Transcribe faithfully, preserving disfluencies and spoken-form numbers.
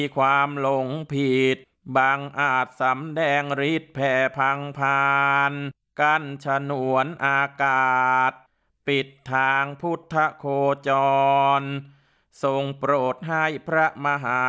มีความหลงผิดบางอาจสำแดงฤทธิ์แผ่พังพานกั้นฉนวนอากาศปิดทางพุทธโคจรทรงโปรดให้พระมหา